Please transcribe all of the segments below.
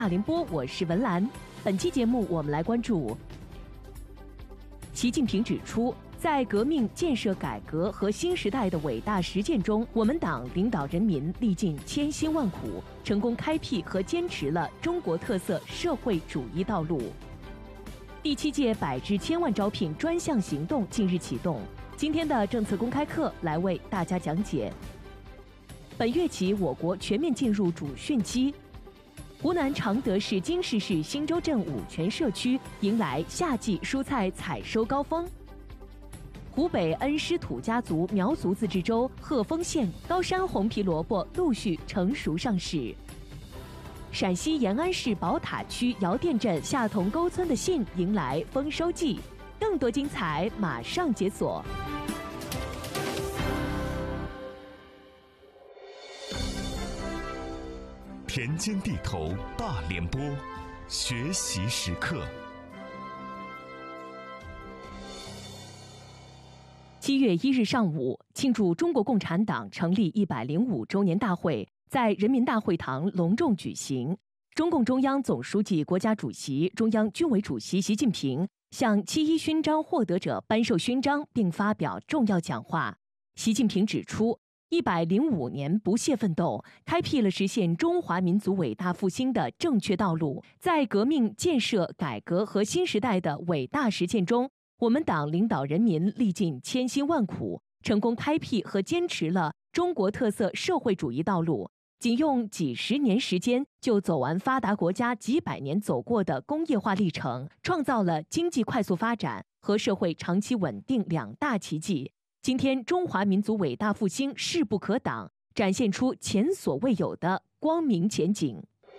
大联播，我是文兰。本期节目我们来关注，习近平指出，在革命、建设、改革和新时代的伟大实践中，我们党领导人民历尽千辛万苦，成功开辟和坚持了中国特色社会主义道路。第7届百日千万招聘专项行动近日启动，今天的政策公开课来为大家讲解。本月起，我国全面进入主汛期。湖南常德市经市市新洲镇五泉社区迎来夏季蔬菜采收高峰。湖北恩施土家族苗族自治州鹤峰县高山红皮萝卜陆续成熟上市。陕西延安市宝塔区姚店镇下同沟村的杏迎来丰收季，更多精彩马上解锁。 田间地头大联播，学习时刻。 7月1日上午，庆祝中国共产党成立105周年大会在人民大会堂隆重举行。中共中央总书记、国家主席、中央军委主席习近平向7·1勋章获得者颁授勋章并发表重要讲话。习近平指出，105年不懈奋斗，开辟了实现中华民族伟大复兴的正确道路。在革命、建设、改革和新时代的伟大实践中，我们党领导人民历尽千辛万苦，成功开辟和坚持了中国特色社会主义道路。仅用几十年时间，就走完发达国家几百年走过的工业化历程，创造了经济快速发展和社会长期稳定两大奇迹。今天，中华民族伟大复兴势不可挡，展现出前所未有的光明前景。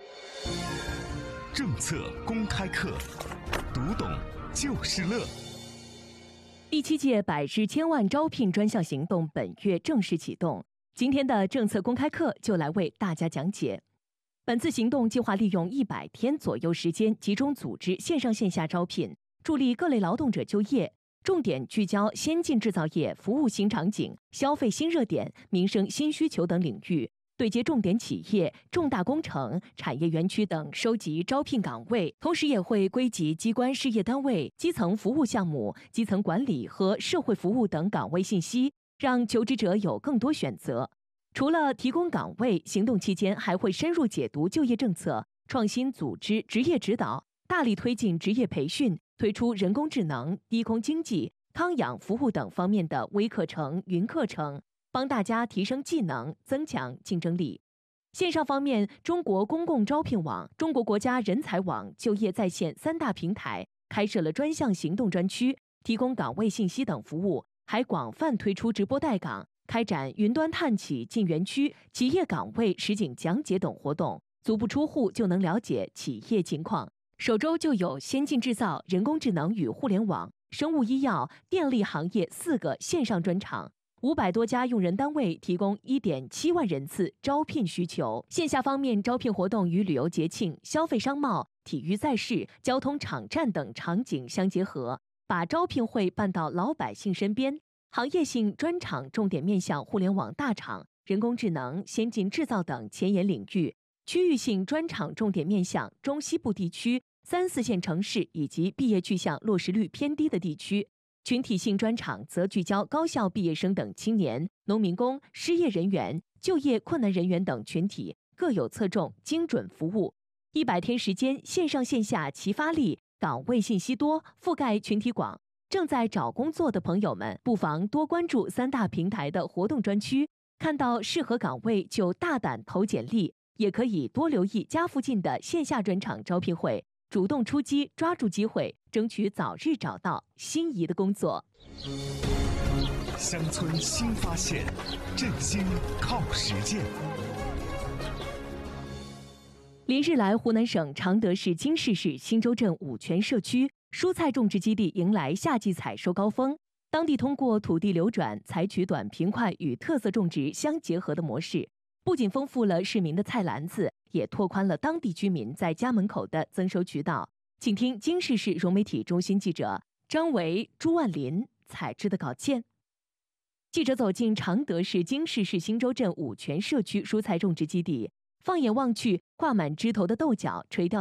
政策公开课，读懂就是乐。 第7届百日千万招聘专项行动本月正式启动，今天的政策公开课就来为大家讲解。本次行动计划利用100天左右时间，集中组织线上线下招聘，助力各类劳动者就业。重点聚焦先进制造业、服务新场景、消费新热点、民生新需求等领域，对接重点企业、重大工程、产业园区等，收集招聘岗位，同时也会归集机关事业单位、基层服务项目、基层管理和社会服务等岗位信息，让求职者有更多选择。除了提供岗位，行动期间还会深入解读就业政策，创新组织职业指导，大力推进职业培训，推出人工智能、低空经济、康养服务等方面的微课程、云课程，帮大家提升技能，增强竞争力。线上方面，中国公共招聘网、中国国家人才网就业在线3大平台开设了专项行动专区，提供岗位信息等服务，还广泛推出直播带岗，开展云端探企进园区、企业岗位实景讲解等活动，足不出户就能了解企业情况。首周就有先进制造、人工智能与互联网、生物医药、电力行业4个线上专场，500多家用人单位提供1.7万人次招聘需求。线下方面，招聘活动与旅游节庆、消费商贸、体育赛事、交通场站等场景相结合，把招聘会办到老百姓身边。行业性专场重点面向互联网大厂、人工智能、先进制造等前沿领域；区域性专场重点面向中西部地区、3、4线城市以及毕业去向落实率偏低的地区；群体性专场则聚焦高校毕业生等青年、农民工、失业人员、就业困难人员等群体，各有侧重，精准服务。100天时间，线上线下齐发力，岗位信息多，覆盖群体广。正在找工作的朋友们，不妨多关注3大平台的活动专区，看到适合岗位就大胆投简历，也可以多留意家附近的线下专场招聘会，主动出击，抓住机会，争取早日找到心仪的工作。 乡村新发现，振兴靠实践。 连日来，湖南省常德市经市市新洲镇五泉社区蔬菜种植基地迎来夏季采收高峰。当地通过土地流转，采取短平快与特色种植相结合的模式，不仅丰富了市民的菜篮子，也拓宽了当地居民在家门口的增收渠道。请听经市市融媒体中心记者张维、朱万林采制的稿件。记者走进常德市经市市新洲镇五泉社区蔬菜种植基地， 放眼望去，挂满枝头的豆角垂钓